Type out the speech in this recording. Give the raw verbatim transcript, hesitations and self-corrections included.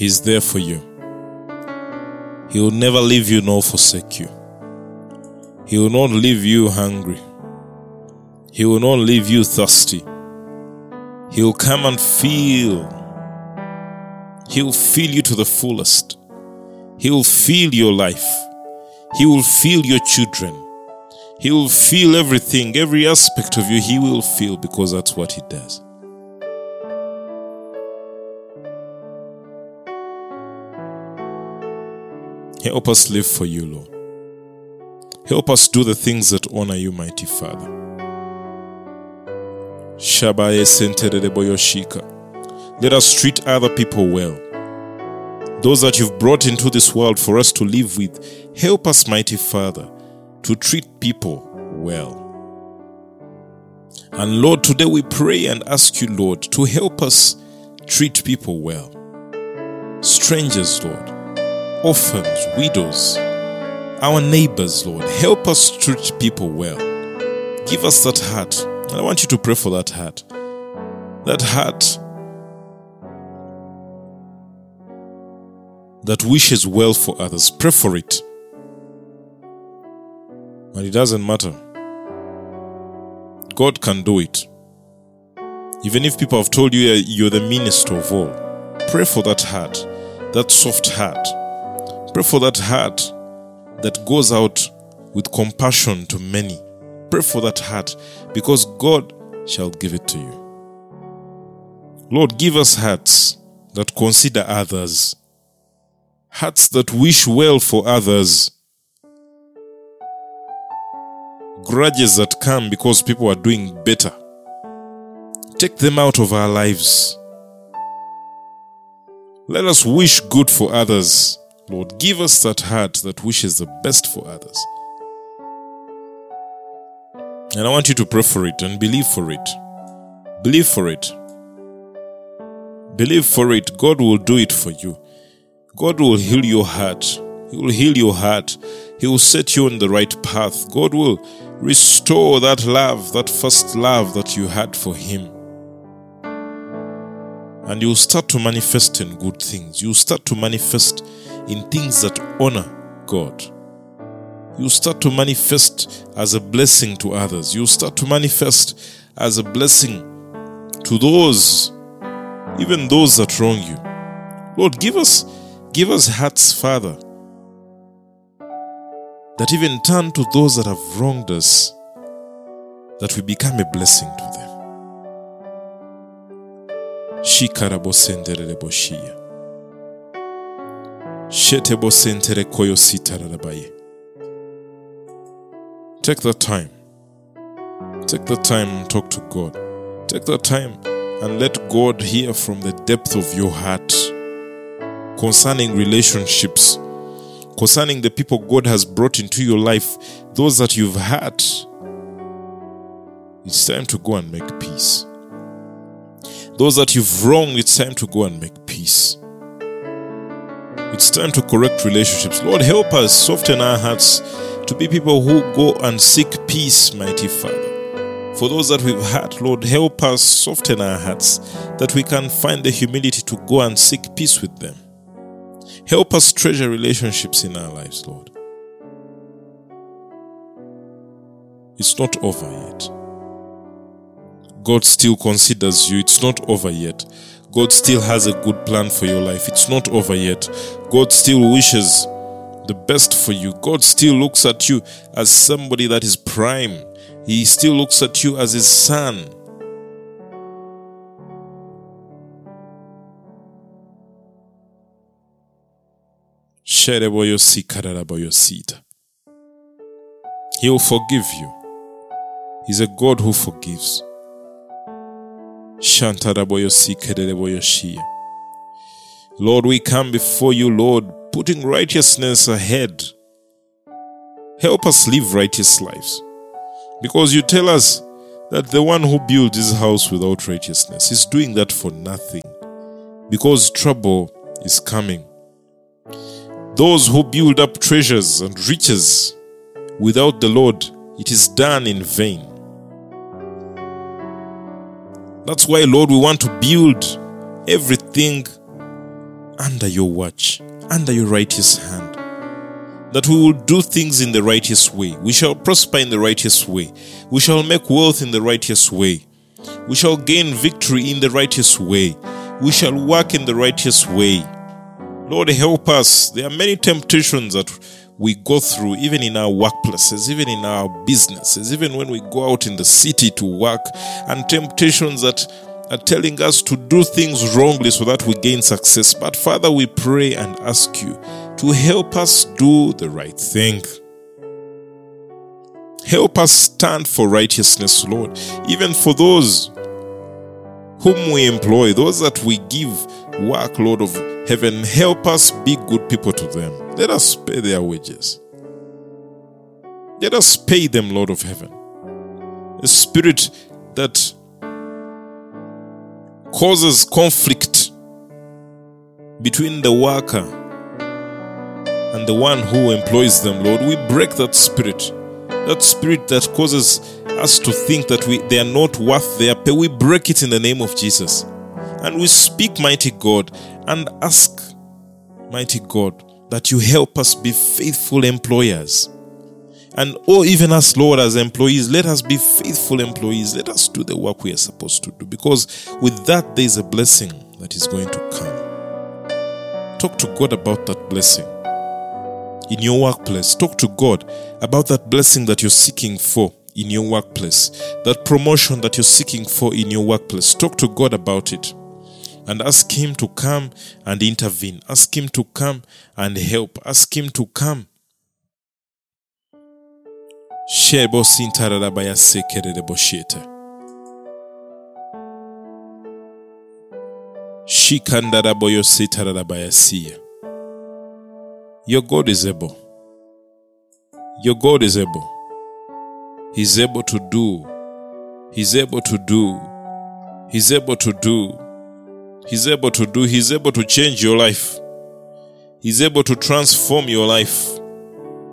He's there for you. He will never leave you nor forsake you. He will not leave you hungry. He will not leave you thirsty. He will come and fill. He will fill you to the fullest. He will fill your life. He will fill your children. He will fill everything, every aspect of you. He will fill, because that's what He does. Help us live for you, Lord. Help us do the things that honor you, mighty Father. Shabaye sentere boyoshika. Let us treat other people well. Those that you've brought into this world for us to live with, help us, mighty Father, to treat people well. And Lord, today we pray and ask you, Lord, to help us treat people well. Strangers, Lord, orphans, widows, our neighbors, Lord, help us treat people well. Give us that heart. And I want you to pray for that heart. That heart that wishes well for others. Pray for it. And it doesn't matter. God can do it. Even if people have told you you're the meanest of all, pray for that heart, that soft heart. Pray for that heart that goes out with compassion to many. Pray for that heart, because God shall give it to you. Lord, give us hearts that consider others. Hearts that wish well for others. Grudges that come because people are doing better. Take them out of our lives. Let us wish good for others. Lord, give us that heart that wishes the best for others. And I want you to pray for it and believe for it. Believe for it. Believe for it. God will do it for you. God will heal your heart. He will heal your heart. He will set you on the right path. God will restore that love, that first love that you had for Him. And you'll start to manifest in good things. You'll start to manifest in things that honor God. You'll start to manifest as a blessing to others. You'll start to manifest as a blessing to those, even those that wrong you. Lord, give us, give us hearts, Father, that even turn to those that have wronged us, that we become a blessing to them. Shikarabo senderere boshia. Shetebo sentere koyo sitararabaye. Take that time. Take that time and talk to God. Take that time and let God hear from the depth of your heart concerning relationships, concerning the people God has brought into your life, those that you've hurt. It's time to go and make peace. Those that you've wronged, it's time to go and make peace. It's time to correct relationships. Lord, help us soften our hearts to be people who go and seek peace, mighty Father. For those that we've hurt, Lord, help us soften our hearts that we can find the humility to go and seek peace with them. Help us treasure relationships in our lives, Lord. It's not over yet. God still considers you. It's not over yet. God still has a good plan for your life. It's not over yet. God still wishes the best for you. God still looks at you as somebody that is prime. He still looks at you as His son. He will forgive you. He's a God who forgives. Lord, we come before you, Lord, putting righteousness ahead. Help us live righteous lives. Because you tell us that the one who builds his house without righteousness is doing that for nothing. Because trouble is coming. Those who build up treasures and riches without the Lord, it is done in vain. That's why, Lord, we want to build everything under your watch, under your righteous hand, that we will do things in the righteous way. We shall prosper in the righteous way. We shall make wealth in the righteous way. We shall gain victory in the righteous way. We shall work in the righteous way. Lord, help us. There are many temptations that we go through, even in our workplaces, even in our businesses, even when we go out in the city to work, and temptations that are telling us to do things wrongly so that we gain success. But Father, we pray and ask you to help us do the right thing. Help us stand for righteousness, Lord, even for those whom we employ, those that we give work, Lord of heaven. Help us be good people to them. Let us pay their wages. Let us pay them, Lord of heaven. A spirit that causes conflict between the worker and the one who employs them, Lord, we break that spirit. That spirit that causes us to think that we they are not worth their pay, we break it in the name of Jesus. And we speak, mighty God, and ask, mighty God, that you help us be faithful employers. And or even us, Lord, as employees, let us be faithful employees. Let us do the work we are supposed to do, because with that there is a blessing that is going to come. Talk to God about that blessing. In your workplace, talk to God about that blessing that you're seeking for in your workplace, that promotion that you're seeking for in your workplace. Talk to God about it and ask Him to come and intervene. Ask Him to come and help. Ask Him to come. Shebo sintarabaya sekere boshete. Shikandaraboyo sitarabaya siya. Your God is able. Your God is able. He's able to do. He's able to do. He's able to do. He's able to do. He's able to change your life. He's able to transform your life.